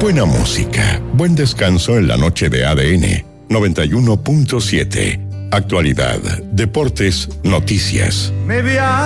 Buena música, buen descanso en la noche de ADN 91.7. Actualidad, deportes, noticias.